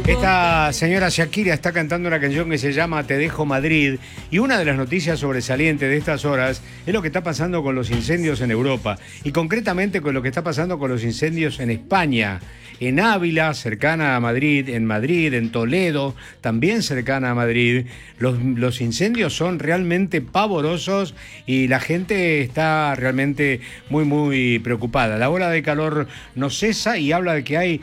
Esta señora Shakira está cantando una canción que se llama Te dejo Madrid, y una de las noticias sobresalientes de estas horas es lo que está pasando con los incendios en Europa y concretamente con lo que está pasando con los incendios en España, en Ávila, cercana a Madrid, en Toledo, también cercana a Madrid. Los incendios son realmente pavorosos y la gente está realmente muy preocupada. La ola de calor no cesa y habla de que hay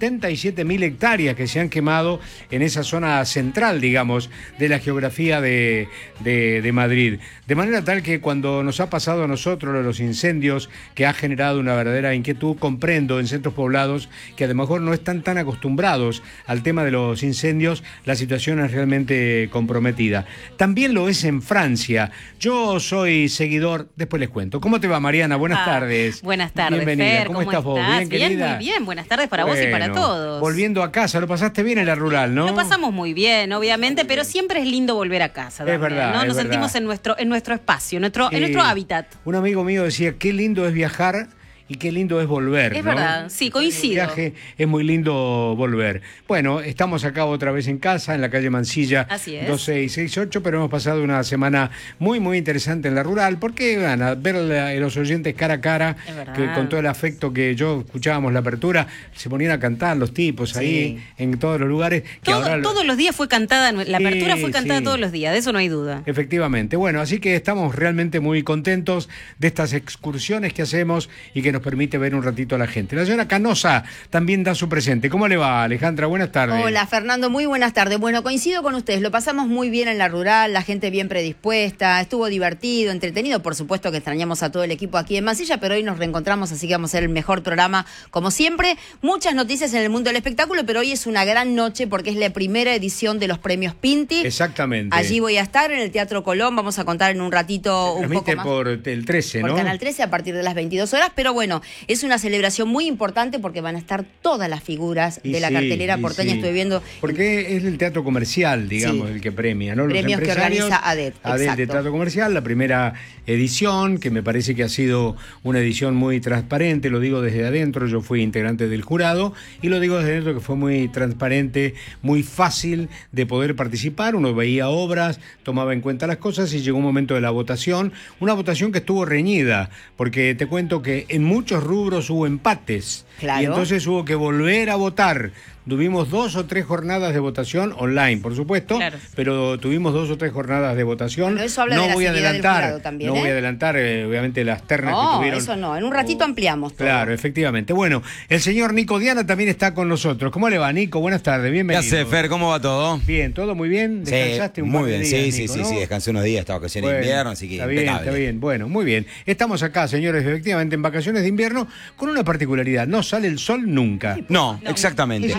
77.000 hectáreas que se han quemado en esa zona central, digamos, de la geografía de Madrid. De manera tal que cuando nos ha pasado a nosotros los incendios, que ha generado una verdadera inquietud, comprendo en centros poblados que a lo mejor no están tan acostumbrados al tema de los incendios, la situación es realmente comprometida. También lo es en Francia. Yo soy seguidor, después les cuento. ¿Cómo te va, Mariana? Buenas tardes. Buenas tardes, bienvenida. Fer, ¿Cómo estás vos? ¿Bien, querida? Muy bien. Buenas tardes para vos y para todos. Volviendo a casa, lo pasaste bien en la rural, ¿no? Lo pasamos muy bien, obviamente, pero siempre es lindo volver a casa también, es verdad, ¿no? Nos verdad. sentimos en nuestro espacio, en nuestro hábitat. Un amigo mío decía, qué lindo es viajar y qué lindo es volver, Es ¿no? verdad, sí, coincido. El viaje es muy lindo volver. Bueno, estamos acá otra vez en casa, en la calle Mansilla, Así es. 2668, pero hemos pasado una semana muy interesante en la rural, porque van a ver a los oyentes cara a cara, que con todo el afecto que yo escuchábamos la apertura, se ponían a cantar los tipos ahí, en todos los lugares. Todos los días fue cantada, la apertura fue cantada todos los días, de eso no hay duda. Efectivamente. Bueno, así que estamos realmente muy contentos de estas excursiones que hacemos y que nos permite ver un ratito a la gente. La señora Canosa también da su presente. ¿Cómo le va, Alejandra? Buenas tardes. Hola, Fernando, muy buenas tardes. Bueno, coincido con ustedes, lo pasamos muy bien en la rural, la gente bien predispuesta, estuvo divertido, entretenido, por supuesto que extrañamos a todo el equipo aquí en Mansilla, pero hoy nos reencontramos, así que vamos a hacer el mejor programa, como siempre. Muchas noticias en el mundo del espectáculo, pero hoy es una gran noche porque es la primera edición de los premios Pinti. Exactamente. Allí voy a estar en el Teatro Colón, vamos a contar en un ratito un poco más. Por el 13, ¿no? Por Canal 13 a partir de las 22 horas, pero bueno, es una celebración muy importante porque van a estar todas las figuras de la cartelera porteña. Estuve viendo. Porque es el teatro comercial, digamos, el que premia, ¿no? Premios que organiza ADET. ADET de Teatro Comercial, la primera edición, que me parece que ha sido una edición muy transparente, lo digo desde adentro, yo fui integrante del jurado, y lo digo desde adentro que fue muy transparente, muy fácil de poder participar. Uno veía obras, tomaba en cuenta las cosas y llegó un momento de la votación, una votación que estuvo reñida, porque te cuento que en muchos rubros hubo empates, claro. Y entonces hubo que volver a votar. Tuvimos 2 o 3 jornadas de votación online, por supuesto, claro. Pero tuvimos 2 o 3 jornadas de votación. Bueno, eso habla de la seriedad del jurado también, no voy a adelantar, obviamente, las ternas que tuvieron. No, eso no, en un ratito ampliamos todo. Claro, efectivamente. Bueno, el señor Nico Diana también está con nosotros. ¿Cómo le va, Nico? Buenas tardes, bienvenido. ¿Qué hace, Fer? ¿Cómo va todo? Bien, todo muy bien. ¿Descansaste un par de días, Nico, sí, descansé unos días, estaba vacaciones de invierno, así que está bien, bueno, muy bien. Estamos acá, señores, efectivamente, en vacaciones de invierno, con una particularidad, no sale el sol nunca. No, exactamente.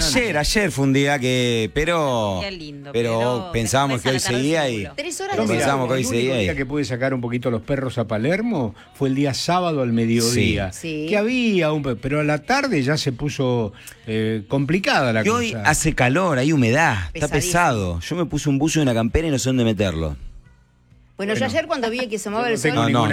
Ayer fue un día que, pero pensábamos que hoy seguía y 3 horas pensábamos que hoy seguía. El día que pude sacar un poquito los perros a Palermo fue el día sábado al mediodía. Sí. Que había pero a la tarde ya se puso complicada la cosa. Hoy hace calor, hay humedad, está pesado. Yo me puse un buzo y una campera y no sé dónde meterlo. Bueno, yo ayer cuando vi que se mueve el sol...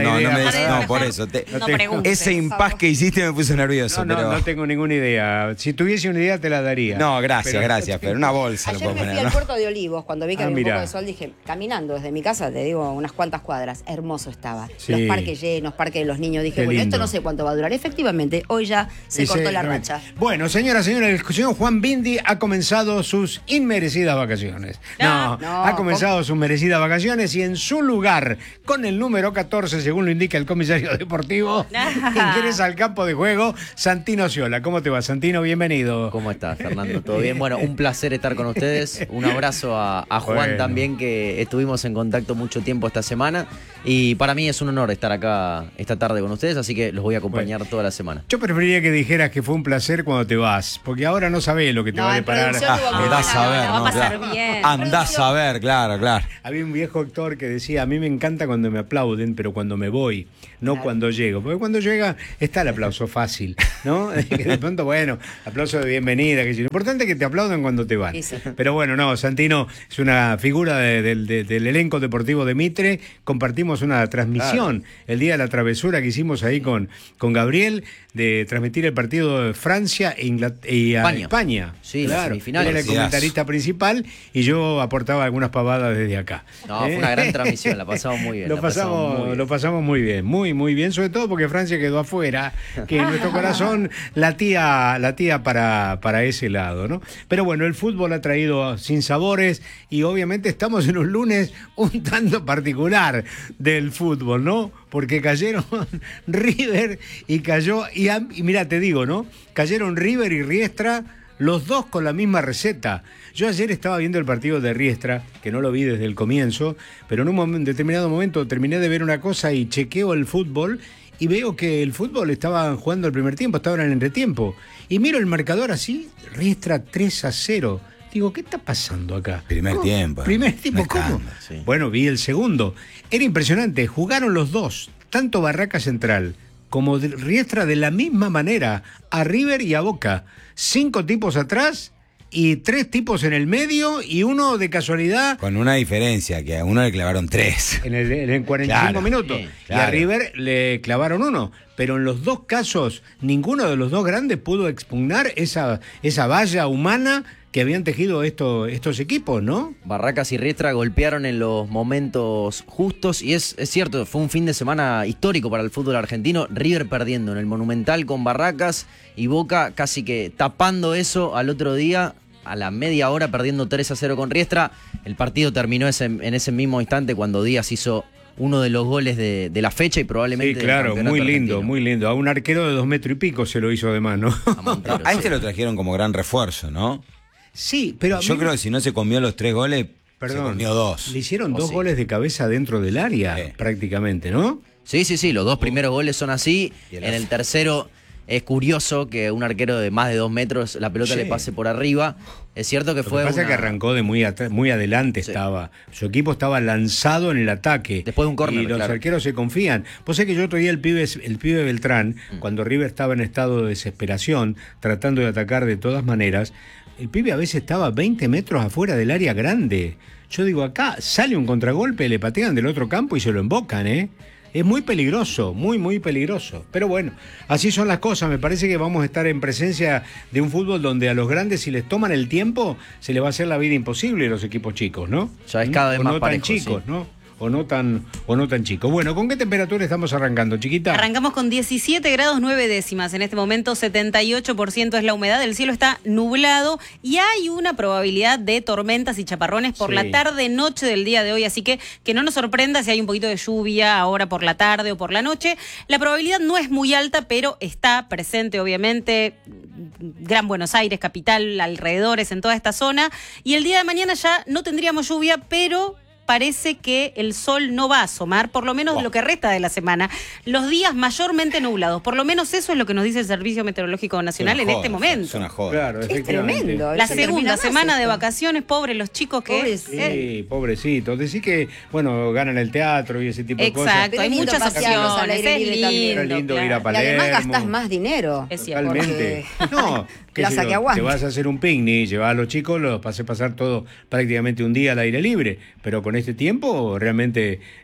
No, por eso. Ese impas que hiciste me puso nervioso. No tengo ninguna idea. Si tuviese una idea te la daría. No, gracias, pero una bolsa. Ayer me fui al Puerto de Olivos, cuando vi que había un poco de sol, dije, caminando desde mi casa, te digo, unas cuantas cuadras, hermoso estaba. Sí. Los parques llenos, parques de los niños, dije, bueno, esto no sé cuánto va a durar. Efectivamente, hoy ya se cortó la racha. Bueno, señora, el señor Juan Bindi ha comenzado sus inmerecidas vacaciones. Ha comenzado sus merecidas vacaciones y en su lugar, con el número 14, según lo indica el comisario deportivo, ingresa al campo de juego Santino Sciola. ¿Cómo te va, Santino? Bienvenido. ¿Cómo estás, Fernando? ¿Todo bien? Bueno, un placer estar con ustedes. Un abrazo a Juan también, que estuvimos en contacto mucho tiempo esta semana. Y para mí es un honor estar acá esta tarde con ustedes, así que los voy a acompañar toda la semana. Yo preferiría que dijeras que fue un placer cuando te vas, porque ahora no sabés lo que te va a deparar. Andás a ver, va a pasar bien. Andás a ver, claro. Había un viejo actor que decía, a mí me encanta cuando me aplauden, pero cuando me voy, no cuando llego. Porque cuando llega está el aplauso fácil, ¿no? Que de pronto, bueno, aplauso de bienvenida. Que lo importante es que te aplaudan cuando te van. Sí. Pero bueno, no, Santino es una figura del elenco deportivo de Mitre. Compartimos una transmisión el día de la travesura que hicimos ahí con Gabriel, de transmitir el partido de Francia y a España. Sí, claro. semifinales. Él era el comentarista principal y yo aportaba algunas pavadas desde acá. No, fue una gran transmisión, la pasamos muy bien. Lo pasamos muy bien, muy bien, sobre todo porque Francia quedó afuera, que en nuestro corazón latía para ese lado, ¿no? Pero bueno, el fútbol ha traído sinsabores y obviamente estamos en un lunes un tanto particular del fútbol, ¿no? Porque cayeron River y cayó, y mira, te digo, ¿no? Cayeron River y Riestra, los dos con la misma receta. Yo ayer estaba viendo el partido de Riestra, que no lo vi desde el comienzo, pero en un determinado momento terminé de ver una cosa y chequeo el fútbol y veo que el fútbol estaba jugando el primer tiempo, estaba en el entretiempo. Y miro el marcador así, Riestra 3-0. Digo, ¿qué está pasando acá? Primer tiempo, ¿cómo? Sí. Bueno, vi el segundo. Era impresionante, jugaron los dos, tanto Barraca Central como Riestra de la misma manera, a River y a Boca. 5 tipos atrás y 3 tipos en el medio y uno de casualidad. Con una diferencia, que a uno le clavaron 3. En 45 minutos. Sí, claro. Y a River le clavaron 1. Pero en los dos casos, ninguno de los dos grandes pudo expugnar esa valla humana que habían tejido estos equipos, ¿no? Barracas y Riestra golpearon en los momentos justos y es cierto, fue un fin de semana histórico para el fútbol argentino. River perdiendo en el Monumental con Barracas y Boca casi que tapando eso al otro día, a la media hora perdiendo 3-0 con Riestra. El partido terminó en ese mismo instante cuando Díaz hizo uno de los goles de la fecha y probablemente sí, claro, del muy lindo, argentino. muy lindo. A un arquero de 2 metros y pico se lo hizo además, ¿no? A Montero, A sí. este lo trajeron como gran refuerzo, ¿no? Sí, pero Yo creo que si no se comió los 3 goles, se comió 2. Le hicieron O 2 sí. goles de cabeza dentro del área, Sí. prácticamente, ¿no? Sí, los dos primeros goles son así. Y el En el tercero es curioso que un arquero de más de 2 metros la pelota Sí. le pase por arriba. Es cierto que Lo fue que pasa es que una- arrancó de muy adelante Sí. estaba. Su equipo estaba lanzado en el ataque. Después de un córner, y los claro. arqueros se confían. Vos sabés que yo otro día el pibe Beltrán, cuando River estaba en estado de desesperación, tratando de atacar de todas maneras, el pibe a veces estaba 20 metros afuera del área grande. Yo digo, acá sale un contragolpe, le patean del otro campo y se lo embocan, ¿eh? Es muy peligroso, muy peligroso. Pero bueno, así son las cosas. Me parece que vamos a estar en presencia de un fútbol donde a los grandes, si les toman el tiempo, se les va a hacer la vida imposible a los equipos chicos, ¿no? Ya es cada vez o más no parejo, tan chicos, sí. ¿no? O no tan chicos. Bueno, ¿con qué temperatura estamos arrancando, chiquita? Arrancamos con 17 grados 9 décimas. En este momento 78% es la humedad. El cielo está nublado y hay una probabilidad de tormentas y chaparrones por Sí. la tarde-noche del día de hoy. Así que no nos sorprenda si hay un poquito de lluvia ahora por la tarde o por la noche. La probabilidad no es muy alta, pero está presente, obviamente. Gran Buenos Aires, capital, alrededores, en toda esta zona. Y el día de mañana ya no tendríamos lluvia, pero parece que el sol no va a asomar, por lo menos de lo que resta de la semana. Los días mayormente nublados, por lo menos eso es lo que nos dice el Servicio Meteorológico Nacional en este momento. Es una joda. Claro, Es efectivamente. tremendo. La Se termina segunda más semana de esto. vacaciones, pobres los chicos que... Pobres. Sí, pobrecitos. Decís que, bueno, ganan el teatro y ese tipo de cosas. Exacto, Pero hay es lindo muchas pasearlos al opciones, aire es libre también. Era lindo, lindo claro. ir a Y Palermo. además gastás más dinero. Es cierto. Totalmente. Porque No, qué la sé saque yo, aguante. te vas a hacer un picnic, llevas a los chicos, los haces pasar todo prácticamente un día al aire libre, pero con este tiempo realmente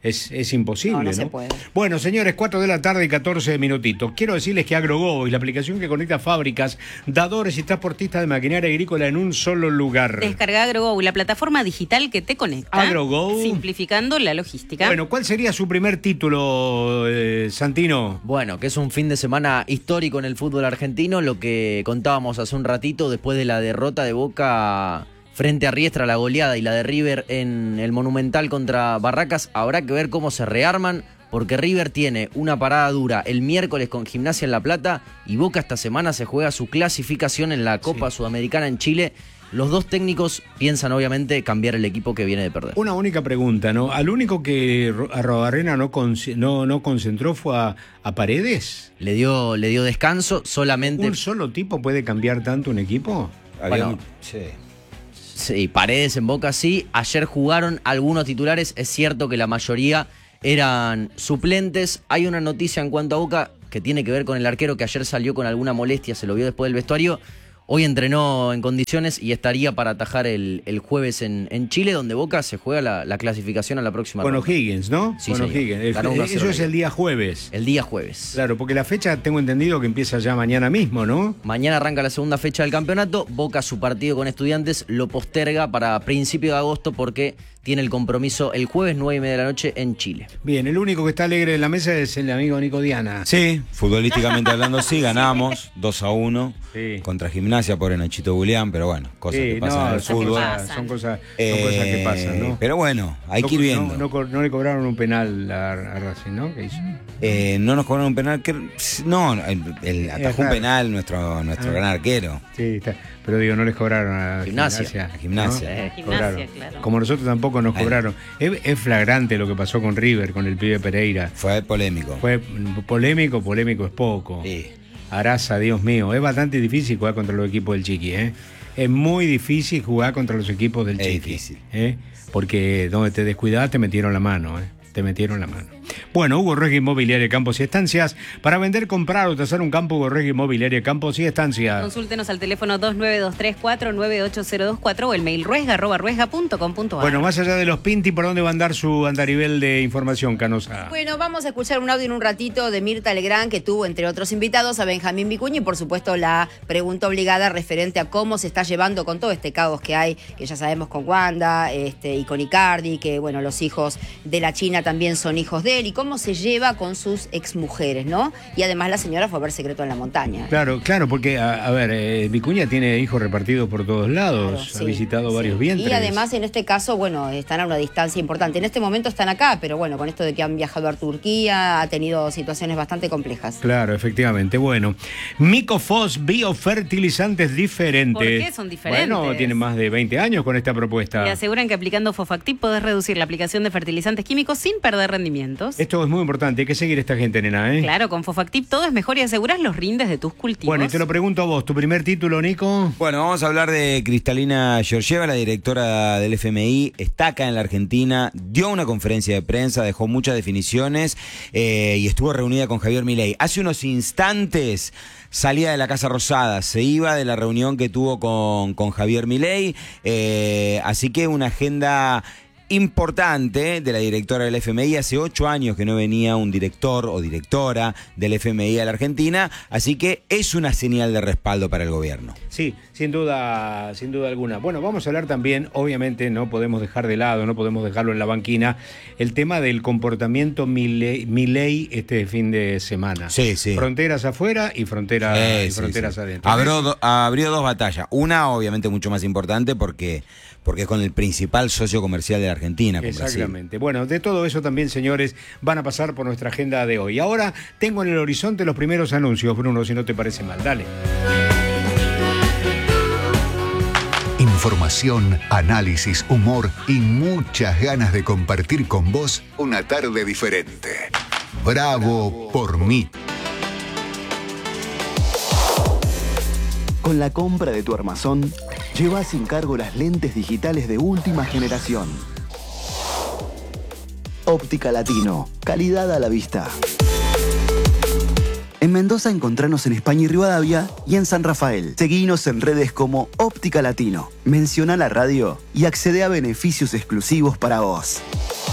es imposible, No, ¿no? no se puede. Bueno, señores, 4 de la tarde y 14 minutitos. Quiero decirles que AgroGo es la aplicación que conecta fábricas, dadores y transportistas de maquinaria agrícola en un solo lugar. Descarga AgroGo, la plataforma digital que te conecta. AgroGo. Simplificando la logística. Bueno, ¿cuál sería su primer título, Santino? Bueno, que es un fin de semana histórico en el fútbol argentino, lo que contábamos hace un ratito después de la derrota de Boca frente a Riestra, la goleada, y la de River en el Monumental contra Barracas. Habrá que ver cómo se rearman, porque River tiene una parada dura el miércoles con Gimnasia en La Plata y Boca esta semana se juega su clasificación en la Copa Sudamericana en Chile. Los dos técnicos piensan obviamente cambiar el equipo que viene de perder. Una única pregunta, ¿no? Al único que Arrobarrena no concentró fue a Paredes. Le dio descanso solamente. ¿Un solo tipo puede cambiar tanto un equipo? Había Bueno, un- sí. Sí, Paredes en Boca sí. Ayer jugaron algunos titulares. Es cierto que la mayoría eran suplentes. Hay una noticia en cuanto a Boca que tiene que ver con el arquero que ayer salió con alguna molestia, se lo vio después del vestuario. Hoy entrenó en condiciones y estaría para atajar el jueves en Chile, donde Boca se juega la clasificación a la próxima Con ronda. O'Higgins, ¿no? Sí, con señor. O'Higgins. Eso es el día jueves. El día jueves. Claro, porque la fecha tengo entendido que empieza ya mañana mismo, ¿no? Mañana arranca la segunda fecha del campeonato. Boca, su partido con Estudiantes, lo posterga para principio de agosto porque tiene el compromiso el jueves 9:30 de la noche en Chile. Bien, el único que está alegre en la mesa es el amigo Nico Diana. Sí, futbolísticamente hablando, sí, ganamos 2-1 Sí. contra Gimnasia por Nachito Julián, pero bueno, cosas que pasan en el fútbol. Son cosas que pasan, ¿no? Pero bueno, hay que ir viendo. No le cobraron un penal a Racing, ¿no? ¿Qué hizo? No nos cobraron un penal. No, el atajó un penal nuestro gran arquero. Sí, está. Pero digo, no les cobraron a Gimnasia. A Gimnasia. ¿no? Gimnasia, Cobraron. claro. Como nosotros tampoco nos cobraron. Es flagrante lo que pasó con River, con el pibe Pereira. Fue polémico. Fue polémico es poco. Sí. Araza, Dios mío, es bastante difícil jugar contra los equipos del Chiqui, ¿eh? Es muy difícil jugar contra los equipos del Chiqui. Difícil. Porque donde te descuidas te metieron la mano, ¿eh? Te metieron la mano. Bueno, Hugo Regui Inmobiliaria Campos y Estancias. Para vender, comprar o tasar un campo, Hugo Regui Inmobiliaria Campos y Estancias. Consúltenos al teléfono 2923498024 o el mail ruesga@ruesga.com.ar. Bueno, más allá de los Pinti, ¿por dónde va a andar su andarivel de información, Canosa? Bueno, vamos a escuchar un audio en un ratito de Mirta Legrand, que tuvo, entre otros invitados, a Benjamín Vicuña y, por supuesto, la pregunta obligada referente a cómo se está llevando con todo este caos que hay, que ya sabemos con Wanda y con Icardi, que, bueno, los hijos de la China también son hijos de él, y cómo se lleva con sus exmujeres, ¿no? Y además la señora fue a ver Secreto en la Montaña. Claro, porque, a ver, Vicuña tiene hijos repartidos por todos lados, Claro, ha sí, visitado varios vientres. Y además, en este caso, bueno, están a una distancia importante. En este momento están acá, pero bueno, con esto de que han viajado a Turquía, ha tenido situaciones bastante complejas. Claro, efectivamente. Bueno, Micofos, biofertilizantes diferentes. ¿Por qué son diferentes? Bueno, tienen más de 20 años con esta propuesta. Le aseguran que aplicando Fofactip podés reducir la aplicación de fertilizantes químicos sin perder rendimientos. Esto es muy importante, hay que seguir a esta gente, nena, ¿eh? Claro, con Fofactip todo es mejor y aseguras los rindes de tus cultivos. Bueno, y te lo pregunto a vos, ¿tu primer título, Nico? Bueno, vamos a hablar de Cristalina Georgieva, la directora del FMI. Está acá en la Argentina, dio una conferencia de prensa, dejó muchas definiciones y estuvo reunida con Javier Milei. Hace unos instantes salía de la Casa Rosada, se iba de la reunión que tuvo con Javier Milei, así que una agenda importante de la directora del FMI. Hace 8 años que no venía un director o directora del FMI a la Argentina, así que es una señal de respaldo para el gobierno. Sí, sin duda alguna. Bueno, vamos a hablar también, obviamente no podemos dejar de lado, no podemos dejarlo en la banquina, el tema del comportamiento Milei este fin de semana. Sí, sí. Fronteras afuera y fronteras adentro. Abrió 2 batallas. Una, obviamente, mucho más importante porque es con el principal socio comercial de la Argentina, con Exactamente. Brasil. Bueno, de todo eso también, señores, van a pasar por nuestra agenda de hoy. Ahora tengo en el horizonte los primeros anuncios, Bruno, si no te parece mal. Dale. Información, análisis, humor y muchas ganas de compartir con vos una tarde diferente. Bravo por mí. Con la compra de tu armazón, lleva sin cargo las lentes digitales de última generación. Óptica Latino, calidad a la vista. En Mendoza encontranos en España y Rivadavia y en San Rafael. Seguinos en redes como Óptica Latino. Menciona la radio y accede a beneficios exclusivos para vos.